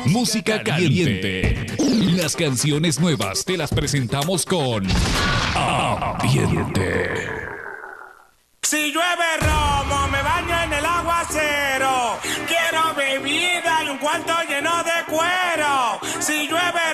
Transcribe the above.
Música caliente. Las canciones nuevas te las presentamos con Ambiente. Si llueve romo, me baño en el aguacero. Quiero bebida y un cuarto lleno de cuero. Si llueve